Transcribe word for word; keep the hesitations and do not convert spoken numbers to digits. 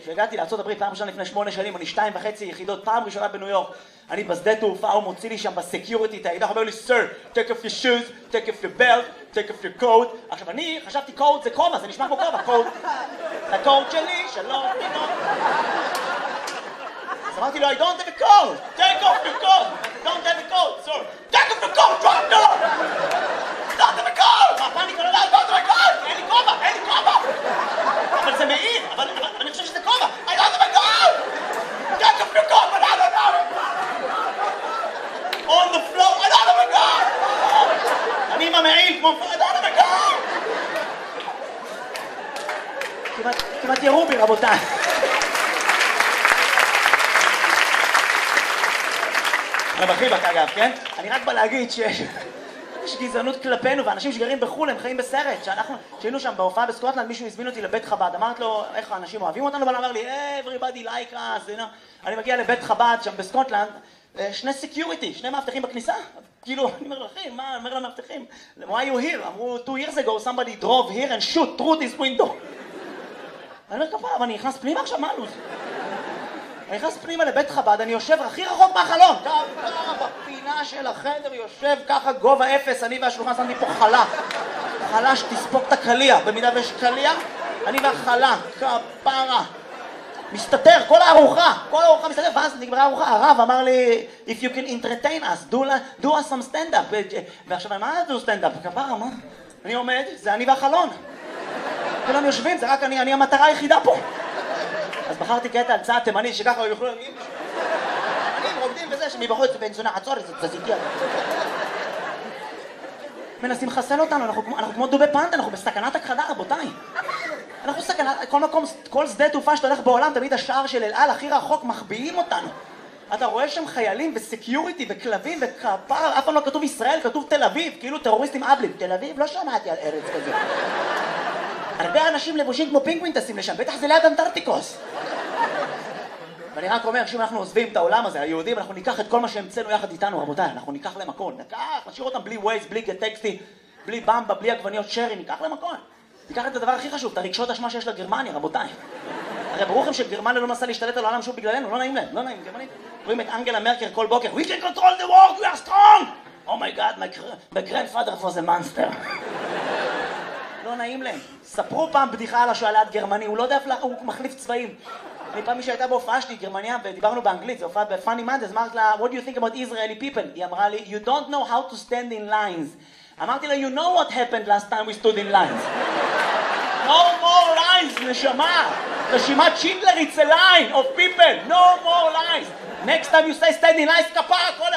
כשהגעתי לארצות הברית פעם ראשונה לפני שמונה שנים, אני שתיים וחצי יחידות, פעם ראשונה בניו יורק, אני בשדה תעופה, הוא מוציא לי שם בסקיוריטי, את היחידה, הוא אומר לי, Sir, take off your shoes, take off your belt, take off your coat. עכשיו אני חשבתי קוד זה כובע, זה נשמע כמו כובע, קוד. זה הקוד שלי, שלום, פתאום. אז אמרתי לו, I don't have a coat, take off your coat, don't have a coat, sir, take off your coat, drop down. don't have a coat! מה, פאניקה לא יודעת, don't have a coat! אין לי כובע, אין לי כובע! אבל זה מעיר, אבל אני חושב שזה כובע, I don't have a coat! take off your coat, but I don't have it! on the floor, I don't have a coat! אני עם המעיל כמו, I don't have a coat! כמעט ירו בי, רבותיי. אני מרחיבק אגב, כן? אני רק בא להגיד שיש גזענות כלפינו, ואנשים שגרים בחו"ל הם חיים בסרט. שאנחנו, כשהיינו שם בהופעה בסקוטלנד, מישהו הזמין אותי לבית חב"ד, אמרת לו, איך האנשים אוהבים אותנו? ואני אמר לי, everybody like us, you know. אני מגיע לבית חב"ד שם בסקוטלנד, שני סקיוריטי, שני מאבטחים בכניסה. כאילו, אני אומר לכם, מה? אומר למאבטחים, why you here? אמרו, two years ago somebody drove here and shoot through this window. אני אומר, כפה, אבל אני נכנס פנימה עכשיו, מה לוז? אני נכנס פנימה לבית חב"ד, אני יושב הכי רחוק מהחלון. ככה בפינה של החדר יושב ככה גובה אפס, אני והשלוחן שמתי פה חלה. חלה שתספוק את הקליע, במידה ויש קליע, אני והחלה, כפרה. מסתתר, כל הארוחה, כל הארוחה מסתתר, ואז נגמרה הארוחה, הרב אמר לי, if you can entertain us, do, do us some stand-up. ועכשיו, מה זה do stand-up? כפרה, מה? אני עומד, זה אני והחלון. כולם יושבים, זה רק אני, אני המטרה היחידה פה. אז בחרתי קטע על צעד תימני שככה יוכלו להגיד אני רוקדים וזה שמבחוץ בן זונה עצור איזה תזיתי מנסים לחסל אותנו, אנחנו, אנחנו כמו דובי פנדה, אנחנו בסכנת הכחדה רבותיי. אנחנו סכנת, כל מקום, כל שדה תעופה שאתה הולך בעולם, תמיד השער של אל על הכי רחוק מחביאים אותנו. אתה רואה שם חיילים וסקיוריטי וכלבים וכפר, אף פעם לא כתוב ישראל, כתוב תל אביב, כאילו טרוריסטים אבלים. תל אביב? לא שמעתי על ארץ כזה. הרבה אנשים לבושים כמו פינגווין טסים לשם, בטח זה ליד אנטארקטיקוס. ואני רק אומר, שאם אנחנו עוזבים את העולם הזה, היהודים, אנחנו ניקח את כל מה שהמצאנו יחד איתנו, רבותיי, אנחנו ניקח להם הכל, ניקח, נשאיר אותם בלי ווייז, בלי טקסטי, בלי במבה, בלי עגבניות שרי, ניקח להם הכל. ניקח את הדבר הכי חשוב, את הרגשות אשמה שיש לגרמניה, רבותיי. הרי ברור לכם שגרמניה לא מנסה להשתלט על העולם שוב בגללנו, לא נעים להם, לא נעים, גרמנית. רואים את אנגלה מרקל כל בוקר, we can control the world, we are strong! Oh my God, my, my grandfather was a monster. לא נעים להם. ספרו פעם בדיחה על השואלת גרמני, הוא לא יודע איפה, הוא מחליף צבעים. אני פעם מי שהייתה בהופעה שלי, גרמניה, ודיברנו באנגלית, זו הופעה בפאני מנדס, אמרת לה, what do you think about Israeli people? היא אמרה לי, you don't know how to stand in lines. אמרתי לה, you know what happened last time we stood in lines. No more lines, נשמה. רשימת שינדלר, it's a line of people. No more lines. Next time you say stand in lines, כפרה, כל